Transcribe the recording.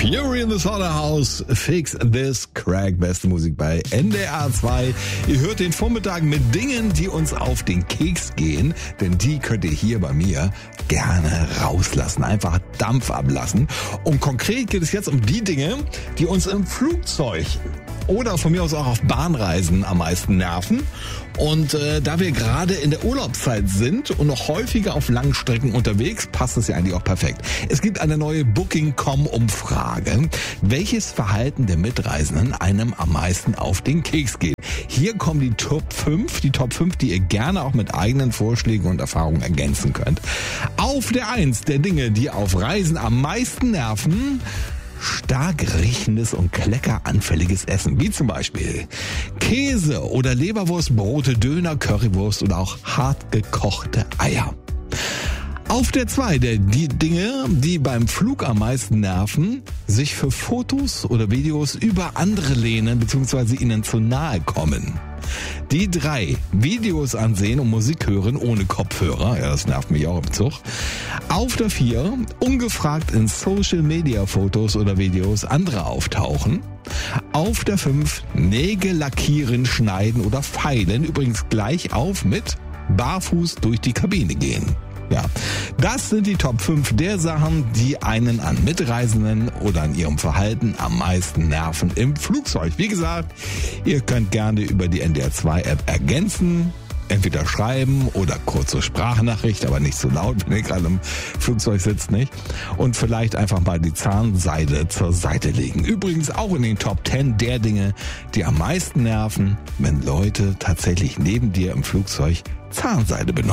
Fury in the Slaughterhouse, Fix This Crack, beste Musik bei NDR 2. Ihr hört den Vormittag mit Dingen, die uns auf den Keks gehen, denn die könnt ihr hier bei mir gerne rauslassen, einfach Dampf ablassen. Und konkret geht es jetzt um die Dinge, die uns im Flugzeug oder von mir aus auch auf Bahnreisen am meisten nerven. Und da wir gerade in der Urlaubszeit sind und noch häufiger auf langen Strecken unterwegs, passt es ja eigentlich auch perfekt. Es gibt eine neue Booking.com-Umfrage, welches Verhalten der Mitreisenden einem am meisten auf den Keks geht. Hier kommen die Top 5, die ihr gerne auch mit eigenen Vorschlägen und Erfahrungen ergänzen könnt. Auf der 1 der Dinge, die auf Reisen am meisten nerven: stark riechendes und kleckeranfälliges Essen, wie zum Beispiel Käse oder Leberwurst, Brote, Döner, Currywurst oder auch hart gekochte Eier. Auf der 2 die Dinge, die beim Flug am meisten nerven: sich für Fotos oder Videos über andere lehnen bzw. ihnen zu nahe kommen. Die 3, Videos ansehen und Musik hören ohne Kopfhörer. Ja, das nervt mich auch im Zug. Auf der 4, ungefragt in Social-Media-Fotos oder Videos anderer auftauchen. Auf der 5, Nägel lackieren, schneiden oder feilen. Übrigens gleich auf mit barfuß durch die Kabine gehen. Ja, das sind die Top 5 der Sachen, die einen an Mitreisenden oder an ihrem Verhalten am meisten nerven im Flugzeug. Wie gesagt, ihr könnt gerne über die NDR 2 App ergänzen, entweder schreiben oder kurze Sprachnachricht, aber nicht so laut, wenn ihr gerade im Flugzeug sitzt, nicht? Und vielleicht einfach mal die Zahnseide zur Seite legen. Übrigens auch in den Top 10 der Dinge, die am meisten nerven, wenn Leute tatsächlich neben dir im Flugzeug Zahnseide benutzen.